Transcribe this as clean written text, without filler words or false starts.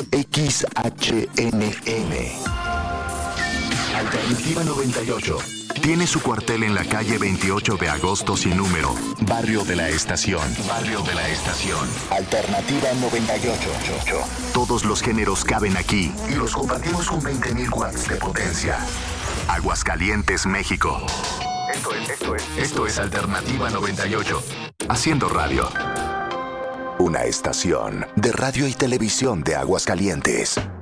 XHNN. Alternativa 98. Tiene su cuartel en la calle 28 de agosto sin número, Barrio de la Estación. Barrio de la Estación. Alternativa 98. Todos los géneros caben aquí y los compartimos con 20.000 watts de potencia. Aguascalientes, México. Esto es Alternativa 98. Haciendo radio. Una estación de radio y televisión de Aguascalientes.